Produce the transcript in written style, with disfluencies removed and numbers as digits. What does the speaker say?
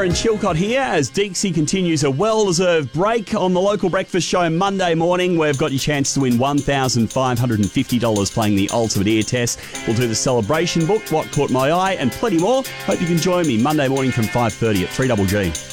Aaron Chilcott here as Deeksy continues a well-deserved break on the local breakfast show Monday morning. We've got your chance to win $1,550 playing the Ultimate Ear Test. We'll do the celebration book, What Caught My Eye, and plenty more. Hope you can join me Monday morning from 5:30 at 3GG.